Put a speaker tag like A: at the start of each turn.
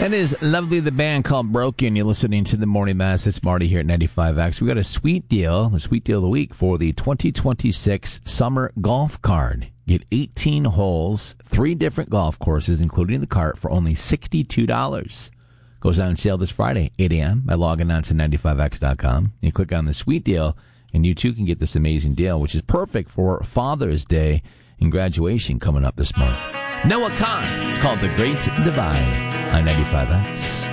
A: That is lovely, the band called Broken. You're listening to the Morning Mass. It's Marty here at 95X. We got a sweet deal, the sweet deal of the week for the 2026 Summer Golf Card. Get 18 holes, 3 different golf courses, including the cart, for only $62. Goes on sale this Friday, 8 a.m. by logging on to 95x.com. You click on the sweet deal, and you too can get this amazing deal, which is perfect for Father's Day and graduation coming up this month. Noah Khan. It's called The Great Divide on 95X.